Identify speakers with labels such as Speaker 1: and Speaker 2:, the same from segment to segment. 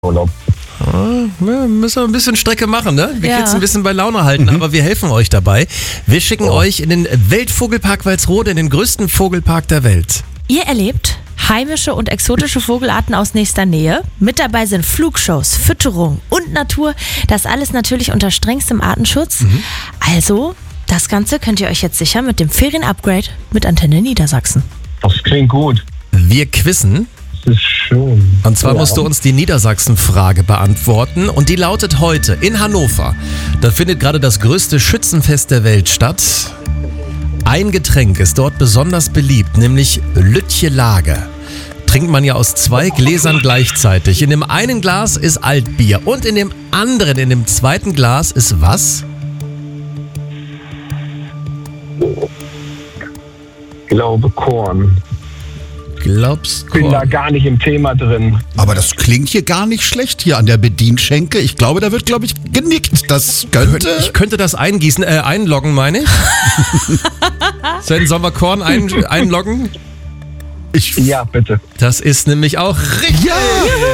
Speaker 1: Urlaub.
Speaker 2: Wir müssen ein bisschen Strecke machen, ne? Wir
Speaker 3: Ja.
Speaker 2: Kids ein bisschen bei Laune halten, aber wir helfen euch dabei. Wir schicken euch in den Weltvogelpark Walsrode, in den größten Vogelpark der Welt.
Speaker 3: Ihr erlebt heimische und exotische Vogelarten aus nächster Nähe. Mit dabei sind Flugshows, Fütterung und Natur. Das alles natürlich unter strengstem Artenschutz. Also, das Ganze könnt ihr euch jetzt sichern mit dem Ferien-Upgrade mit Antenne Niedersachsen.
Speaker 1: Das klingt gut.
Speaker 2: Wir quizzen.
Speaker 1: Das ist schön.
Speaker 2: Und zwar musst du uns die Niedersachsen-Frage beantworten. Und die lautet heute in Hannover. Da findet gerade das größte Schützenfest der Welt statt. Ein Getränk ist dort besonders beliebt, nämlich Lütje Lager. Trinkt man ja aus 2 Gläsern gleichzeitig. In dem einen Glas ist Altbier und in dem anderen, in dem zweiten Glas ist was?
Speaker 1: Glaube Korn.
Speaker 2: Glaubst
Speaker 1: Bin da gar nicht im Thema drin.
Speaker 4: Aber das klingt hier gar nicht schlecht hier an der Bedienschenke. Ich glaube, da wird, genickt. Das könnte...
Speaker 2: Ich könnte das einloggen, meine ich. Sven, sollen wir Korn einloggen?
Speaker 1: Ja, bitte.
Speaker 2: Das ist nämlich auch richtig.
Speaker 4: Ja!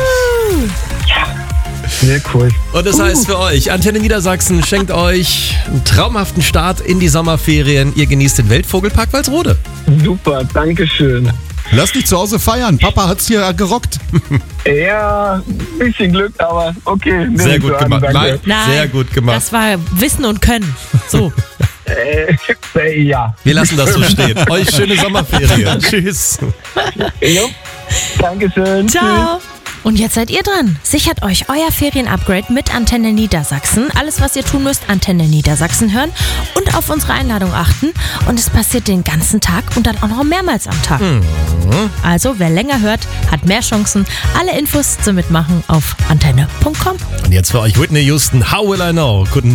Speaker 1: Sehr cool.
Speaker 2: Und das heißt für euch, Antenne Niedersachsen schenkt euch einen traumhaften Start in die Sommerferien. Ihr genießt den Weltvogelpark Walsrode.
Speaker 1: Super, dankeschön.
Speaker 4: Lass dich zu Hause feiern. Papa hat's hier gerockt.
Speaker 1: Ja, ein bisschen Glück, aber okay. nehme
Speaker 2: Sehr
Speaker 1: ich
Speaker 2: gut
Speaker 1: so an,
Speaker 2: gemacht.
Speaker 1: danke.
Speaker 3: Nein,
Speaker 2: Sehr gut gemacht.
Speaker 3: Das war Wissen und Können. So.
Speaker 1: Ja.
Speaker 2: Wir lassen das so stehen. Euch schöne Sommerferien. Tschüss.
Speaker 1: Jo. Dankeschön.
Speaker 3: Ciao. Und jetzt seid ihr dran. Sichert euch euer Ferien-Upgrade mit Antenne Niedersachsen. Alles, was ihr tun müsst, Antenne Niedersachsen hören und auf unsere Einladung achten. Und es passiert den ganzen Tag und dann auch noch mehrmals am Tag. Also, wer länger hört, hat mehr Chancen. Alle Infos zum Mitmachen auf antenne.com.
Speaker 2: Und jetzt für euch Whitney Houston. How will I know? Guten